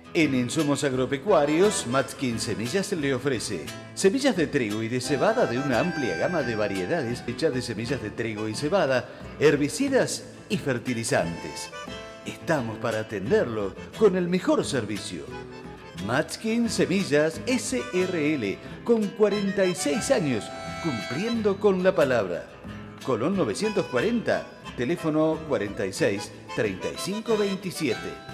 En Insumos Agropecuarios, Matskin Semillas le ofrece semillas de trigo y de cebada de una amplia gama de variedades hechas de semillas de trigo y cebada, herbicidas y fertilizantes. Estamos para atenderlo con el mejor servicio. Matskin Semillas SRL, con 46 años, cumpliendo con la palabra. Colón 940, teléfono 46 35 27.